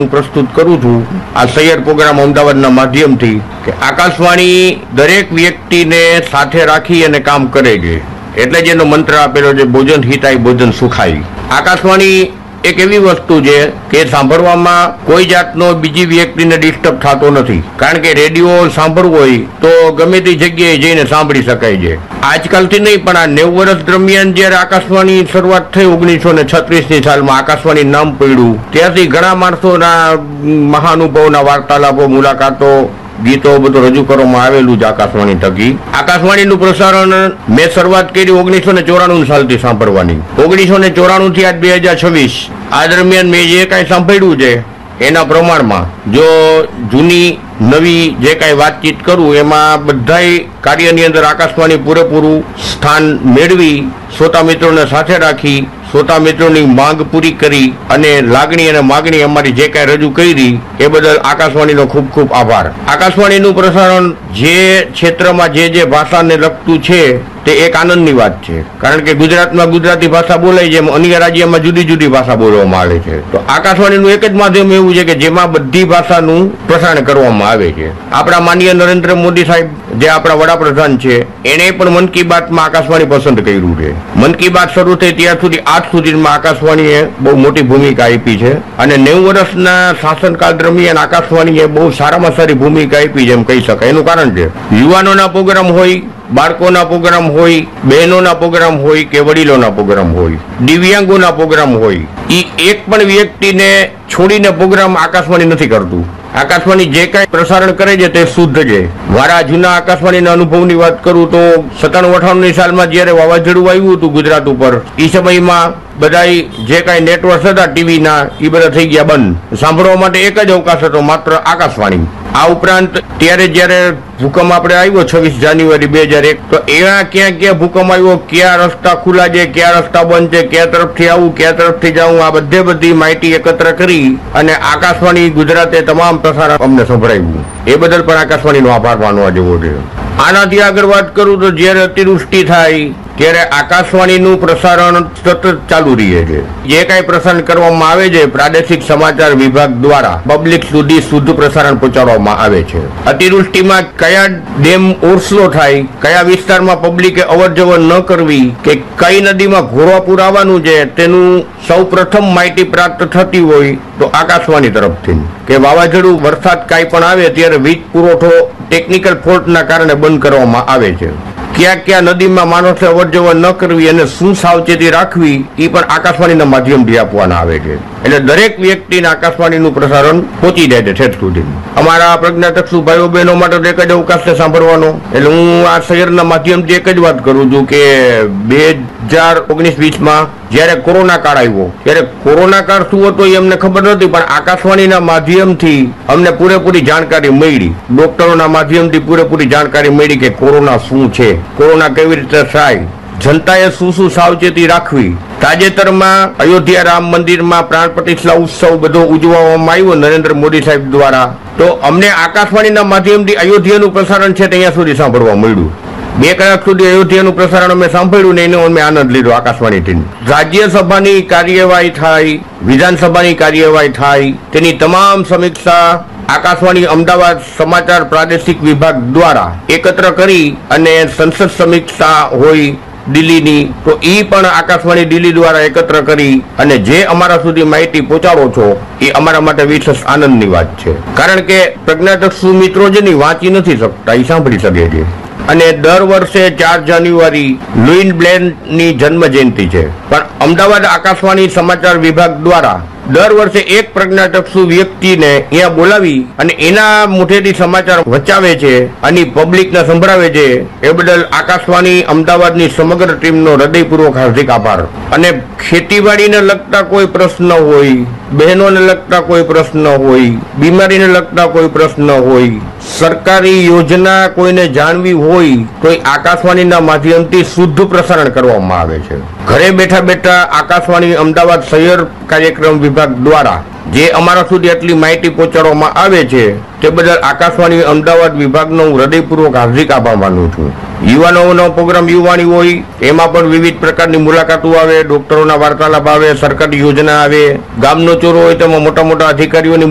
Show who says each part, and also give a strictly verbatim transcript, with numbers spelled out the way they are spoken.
Speaker 1: પ્રસ્તુત કરું છું આ સૈયર પ્રોગ્રામ અમદાવાદના માધ્યમથી કે આકાશવાણી દરેક વ્યક્તિને સાથે રાખી અને કામ કરે છે, એટલે જ એનો મંત્ર આપેલો છે, ભોજન હિતાય ભોજન સુખાય. આકાશવાણી એક એવી વસ્તુ છે કે સાંભળવામાં કોઈ જાતનો બીજી વ્યક્તિને ડિસ્ટર્બ થતો નથી, કારણ કે રેડિયો સાંભળવું હોય તો ગમે તે જગ્યાએ જઈને સાંભળી શકાય છે. આજકાલથી નહીં પણ આ નેવું વર્ષ દરમિયાન જયારે આકાશવાણી શરૂઆત થઈ ઓગણીસો ને છત્રીસ ની સાલમાં આકાશવાણી નામ પડ્યું, ત્યારથી ઘણા માણસોના મહાનુભાવોના વાર્તાલાપો, મુલાકાતો, ગીતો બધું રજૂ કરવામાં આવેલું છે આકાશવાણી થકી. આકાશવાણીનું પ્રસારણ મેં શરૂઆત કરી ઓગણીસો ને ચોરાણું સાલથી સાંભળવાની. ઓગણીસો ને ચોરાણું થી આજ બે હજાર છવ્વીસ આ દરમિયાન મેં જે કાંઈ સાંભળ્યું છે એના પ્રમાણમાં જો જૂની નવી જે કાંઈ વાતચીત કરું એમાં બધાય કાર્યની અંદર આકાશવાણી પૂરેપૂરું સ્થાન મેળવી શ્રોતા મિત્રોને સાથે રાખી શ્રોતા મિત્રોની માંગ પૂરી કરી અને લાગણી અને માગણી અમારી જે કાંઈ રજૂ કરી એ બદલ આકાશવાણીનો ખૂબ ખૂબ આભાર. આકાશવાણીનું પ્રસારણ જે ક્ષેત્રમાં જે જે ભાષાને લગતું છે તે એક આનંદની વાત છે, કારણ કે ગુજરાતમાં ગુજરાતી ભાષા બોલાય છે, અન્ય રાજ્યમાં જુદી જુદી ભાષા બોલવામાં આવે છે. તો આકાશવાણીનું એક જ માધ્યમ એવું છે કે જેમાં બધી ભાષાનું પ્રસારણ કરવામાં આવે છે. આપણા માનનીય નરેન્દ્ર મોદી સાહેબ જે આપણા વડાપ્રધાન છે એને પણ મન કી બાતમાં આકાશવાણી પસંદ કર્યું છે. મન કી બાત શરૂ થઈ ત્યાર સુધી આજ સુધીમાં આકાશવાણીએ બહુ મોટી ભૂમિકા આપી છે અને નેવું વર્ષના શાસનકાળ દરમિયાન આકાશવાણીએ બહુ સારામાં સારી ભૂમિકા આપી છે એમ કહી શકાય. એનું કારણ છે યુવાનોના પ્રોગ્રામ હોય, બાળકોના પ્રોગ્રામ હોય, બહેનોના પ્રોગ્રામ હોય કે વડીલોના પ્રોગ્રામ હોય, દિવ્યાંગોના પ્રોગ્રામ હોય, એ એક પણ વ્યક્તિને છોડીને પ્રોગ્રામ આકાશવાણી નથી કરતું. આકાશવાણી જે કાંઈ પ્રસારણ કરે છે તે શુદ્ધ છે. મારા જૂના આકાશવાણીના અનુભવની વાત કરું તો સત્તાણું અઠાણું ની સાલમાં જયારે વાવાઝોડું આવ્યું હતું ગુજરાત ઉપર, એ સમયમાં બધા જે કાંઈ નેટવર્ક હતા ટીવીના એ બધા થઈ ગયા બંધ. સાંભળવા માટે એક જ અવકાશ હતો, માત્ર આકાશવાણી. આ ઉપરાંત ત્યારે જયારે ભૂકંપ આપણે આવ્યો છવ્વીસ જાન્યુઆરી બે હજાર એક તો એવા ક્યાં ક્યાં ભૂકંપ આવ્યો, ક્યાં રસ્તા ખુલ્લા છે, ક્યાં રસ્તા બંધ છે, ક્યાં તરફથી આવું, ક્યાં તરફથી જવું, આ બધે બધી માહિતી એકત્ર કરી અને આકાશવાણી ગુજરાતે તમામ પ્રસારણ અમને સંભળાવ્યું. એ બદલ પણ આકાશવાણીનો આભાર માનવા જેવો છે. આનાથી આગળ વાત કરું તો જયારે અતિવૃષ્ટિ થાય ત્યારે આકાશવાણીનું પ્રસારણ સતત ચાલુ રહે છે. જે કાંઈ પ્રસારણ કરવામાં આવે છે પ્રાદેશિક સમાચાર વિભાગ દ્વારા પબ્લિક સુધી શુદ્ધ પ્રસારણ પહોંચાડવામાં આવે છે. અતિવૃષ્ટિમાં કયા ડેમ ઓવરફ્લો થાય, કયા વિસ્તારમાં પબ્લિકે અવર જવર ન કરવી કે કઈ નદીમાં ઘોરાપુર આવવાનું છે તેનું સૌ પ્રથમ માહિતી પ્રાપ્ત થતી હોય તો આકાશવાણી તરફથી. કે વાવાઝોડું વરસાદ કાંઈ પણ આવે ત્યારે વીજ પુરવઠો ટેકનિકલ ફોલ્ટના કારણે બંધ કરવામાં આવે છે. ક્યાં ક્યાં નદીમાં માણસે અવર જવર ન કરવી અને શું સાવચેતી રાખવી એ પણ આકાશવાણીના માધ્યમથી આપવાના આવે છે. એટલે દરેક વ્યક્તિને આકાશવાણીનું પ્રસારણ પહોંચી જાય છે ઠેઠ સુધી. અમારા પ્રજ્ઞાચક્ષુ ભાઈઓ બહેનો માટે એક જ અવકાશ છે સાંભળવાનો. એટલે હું આ શહેરના માધ્યમથી એક જ વાત કરું છું કે બે હજાર ઓગણીસ વીસ માં જયારે કોરોના કાળ આવ્યો ત્યારે કોરોના કાળ શું હતો એ અમને ખબર નથી, પણ આકાશવાણીના માધ્યમથી અમને પૂરેપૂરી જાણકારી મળી. ડોક્ટરોના માધ્યમથી પૂરેપૂરી જાણકારી મળી કે કોરોના શું છે, કોરોના કેવી રીતે થાય, જનતાએ શું શું સાવચેતી રાખવી. તાજેતરમાં અયોધ્યા રામ મંદિરમાં પ્રાણ પ્રતિષ્ઠા ઉત્સવ બધો ઉજવવામાં આવ્યો નરેન્દ્ર મોદી સાહેબ દ્વારા. તો અમને આકાશવાણીના માધ્યમથી અયોધ્યાનું પ્રસારણ છે ત્યાં સુધી સાંભળવા મળ્યું. બે કલાક સુધી અયોધ્યાનું પ્રસારણ અમે સાંભળ્યું ને એનો અમે આનંદ લીધો આકાશવાણીથી. રાજ્યસભાની કાર્યવાહી થાય, વિધાનસભાની કાર્યવાહી થાય, તેની તમામ સમીક્ષા આકાશવાણી અમદાવાદ સમાચાર પ્રાદેશિક વિભાગ દ્વારા એકત્ર કરી અને સંસદ સમીક્ષા હોય દિલ્હીની તો એ પણ આકાશવાણી દિલ્હી દ્વારા એકત્ર કરી અને જે અમારા સુધી માહિતી પહોંચાડો છો એ અમારા માટે વિશેષ આનંદની વાત છે. કારણ કે પ્રજ્ઞાચક્ષુ મિત્રો જેની વાંચી નથી શકતા એ સાંભળી શકે છે. અને દર વર્ષે ચાર જાન્યુઆરી લુઈન બ્લેનની જન્મ જયંતિ છે, પણ અમદાવાદ આકાશવાણી સમાચાર વિભાગ દ્વારા દર વર્ષે એક પ્રજ્ઞાચક્ષુ વ્યક્તિને અહીંયા બોલાવી અને એના મુઠેથી સમાચાર વચાવે છે અને પબ્લિકને સંભળાવે છે. એ બદલ આકાશવાણી અમદાવાદની સમગ્ર ટીમનો હૃદયપૂર્વક હાર્દિક આભાર. અને ખેતીવાડીને લગતા કોઈ પ્રશ્ન હોય, બહેનોને લગતા કોઈ પ્રશ્ન હોય, બીમારીને લગતા કોઈ પ્રશ્ન હોય, સરકારી યોજના કોઈને જાણવી હોય તો આકાશવાણીના માધ્યમથી શુદ્ધ પ્રસારણ કરવામાં આવે છે. ઘરે બેઠા બેઠા આકાશવાણી અમદાવાદ શહેર કાર્યક્રમ વિભાગ દ્વારા જે અમારા સુધી આટલી માહિતી પહોંચાડવામાં આવે છે તે બદલ આકાશવાણી અમદાવાદ વિભાગનો હું હૃદયપૂર્વક હાર્દિક આભાર માનું છું. યુવાનોનો પ્રોગ્રામ યુવાણી હોય એમાં પણ વિવિધ પ્રકારની મુલાકાતો આવે, ડોક્ટરોના વાર્તાલાપ આવે, સરકારી યોજના આવે, ગામનો ચોરો હોય તેમાં મોટા મોટા અધિકારીઓની